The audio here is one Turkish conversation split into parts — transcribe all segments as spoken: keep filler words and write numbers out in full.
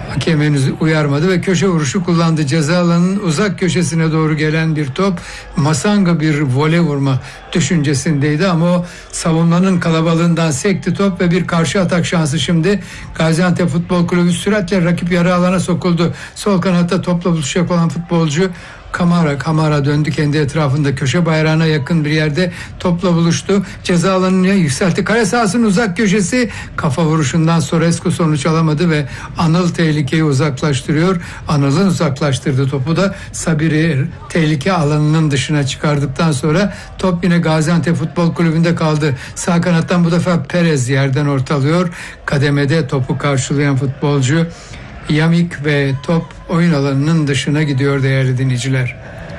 Hakem henüz uyarmadı ve köşe vuruşu kullandı. Ceza alanının uzak köşesine doğru gelen bir top. Masanga bir voley vurma düşüncesindeydi ama o savunmanın kalabalığından sekti top ve bir karşı atak şansı şimdi. Gaziantep Futbol Kulübü süratle rakip yarı alana sokuldu. Sol kanatta topla buluşacak olan futbolcu Kamara, Kamara döndü kendi etrafında köşe bayrağına yakın bir yerde topla buluştu. Ceza alanına yükseltti. Kale sahasının uzak köşesi, kafa vuruşundan Sorescu sonuç alamadı ve Anıl tehlikeyi uzaklaştırıyor. Anıl'ın uzaklaştırdığı topu da Sabiri tehlike alanının dışına çıkardıktan sonra top yine Gaziantep Futbol Kulübü'nde kaldı. Sağ kanattan bu defa Perez yerden ortalıyor. Kademede topu karşılayan futbolcu Yamik ve top oyun alanının dışına gidiyor değerli dinleyiciler.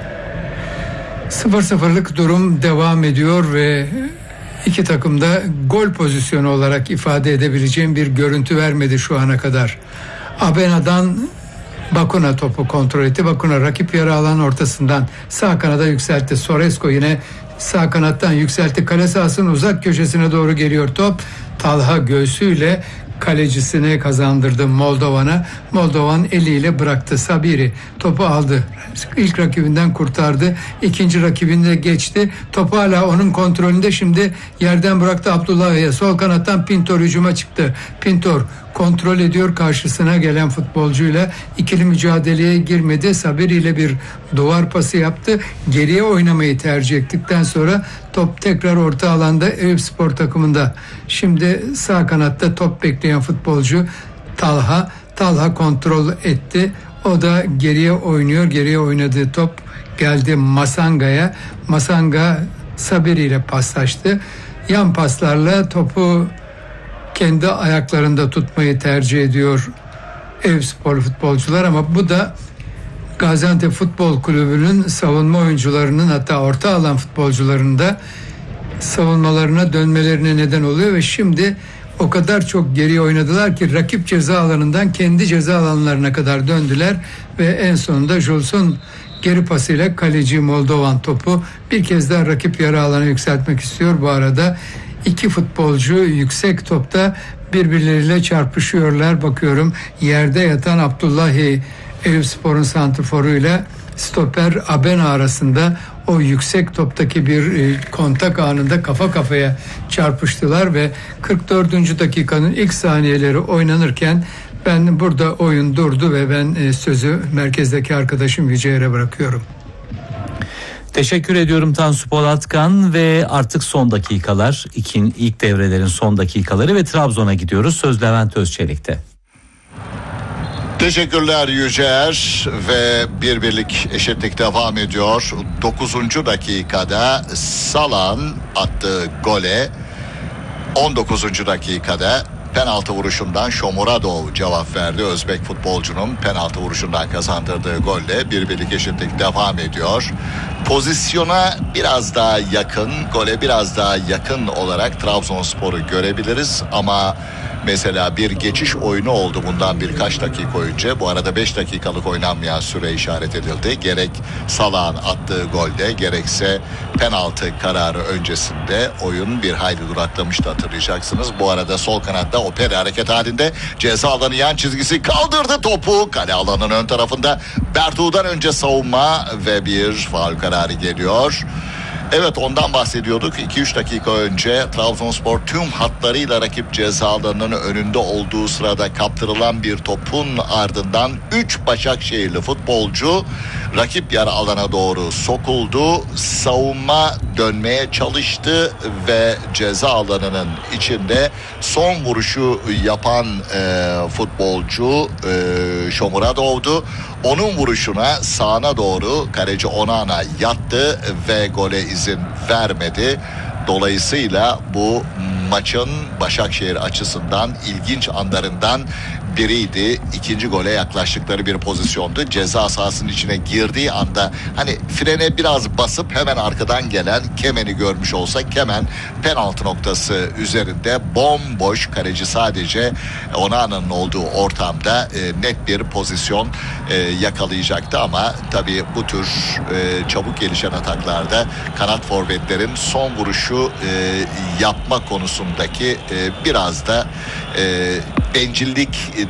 sıfır sıfırlık durum devam ediyor ve iki takım da gol pozisyonu olarak ifade edebileceğim bir görüntü vermedi şu ana kadar. Abena'dan Bakuna topu kontrol etti. Bakuna rakip yarı alan ortasından sağ kanada yükseltti. Sorescu yine sağ kanattan yükseltti. Kale sahasının uzak köşesine doğru geliyor top. Talha göğsüyle kalecisine kazandırdı Moldovan'a. Moldovan eliyle bıraktı. Sabiri topu aldı. İlk rakibinden kurtardı. İkinci rakibinde geçti. Topu hala onun kontrolünde. Şimdi yerden bıraktı Abdullah'a. Sol kanattan Pintor hücuma çıktı. Pintor kontrol ediyor karşısına gelen futbolcuyla. İkili mücadeleye girmedi. Sabiri ile bir duvar pası yaptı. Geriye oynamayı tercih ettikten sonra top tekrar orta alanda Eyüpspor takımında. Şimdi sağ kanatta top bekleyen futbolcu Talha. Talha kontrol etti. O da geriye oynuyor. Geriye oynadığı top geldi Masanga'ya. Masanga Sabiri ile paslaştı. Yan paslarla topu kendi ayaklarında tutmayı tercih ediyor Eyüpspor futbolcular ama bu da Gaziantep Futbol Kulübü'nün savunma oyuncularının hatta orta alan futbolcularının da savunmalarına dönmelerine neden oluyor ve şimdi o kadar çok geriye oynadılar ki rakip ceza alanından kendi ceza alanlarına kadar döndüler ve en sonunda Jules'un geri pasıyla kaleci Moldovan topu bir kez daha rakip yarı alana yükseltmek istiyor. Bu arada iki futbolcu yüksek topta birbirleriyle çarpışıyorlar. Bakıyorum yerde yatan Abdullahi Eyüpspor'un santrforuyla stoper Abena arasında o yüksek toptaki bir kontak anında kafa kafaya çarpıştılar ve kırk dördüncü dakikanın ilk saniyeleri oynanırken ben burada oyun durdu ve ben sözü merkezdeki arkadaşım Yüceğer'e bırakıyorum. Teşekkür ediyorum Tansu Polatkan ve artık son dakikalar, ikin, ilk devrelerin son dakikaları ve Trabzon'a gidiyoruz. Söz Levent Özçelik'te. Teşekkürler Yüceğer ve bir birlik eşitlik devam ediyor. dokuzuncu dakikada Salah'ın attığı gole on dokuzuncu dakikada penaltı vuruşundan Shomuradov cevap verdi. Özbek futbolcunun penaltı vuruşundan kazandırdığı golle bir birlik eşitlik devam ediyor. Pozisyona biraz daha yakın, gole biraz daha yakın olarak Trabzonspor'u görebiliriz ama mesela bir geçiş oyunu oldu bundan birkaç dakika önce. Bu arada beş dakikalık oynanmayan süre işaret edildi. Gerek Salah'ın attığı golde gerekse penaltı kararı öncesinde oyun bir hayli duraklamıştı hatırlayacaksınız. Bu arada sol kanatta Opera hareket halinde ceza alanı yan çizgisi kaldırdı topu. Kale alanının ön tarafında Bertu'dan önce savunma ve bir faul kararı geliyor. Evet, ondan bahsediyorduk. iki üç dakika önce Trabzonspor tüm hatlarıyla rakip ceza alanının önünde olduğu sırada kaptırılan bir topun ardından üç Başakşehirli futbolcu rakip yarı alana doğru sokuldu. Savunma dönmeye çalıştı ve ceza alanının içinde son vuruşu yapan e, futbolcu e, Shomuradov'du. Onun vuruşuna sağına doğru kaleci Onana yattı ve gole izin vermedi. Dolayısıyla bu maçın Başakşehir açısından ilginç anlarından biriydi. İkinci gole yaklaştıkları bir pozisyondu. Ceza sahasının içine girdiği anda hani frene biraz basıp hemen arkadan gelen Kemen'i görmüş olsa Kemen penaltı noktası üzerinde bomboş, kaleci sadece Onana'nın olduğu ortamda e, net bir pozisyon e, yakalayacaktı ama tabii bu tür e, çabuk gelişen ataklarda kanat forvetlerin son vuruşu e, yapma konusundaki e, biraz da e, bencillik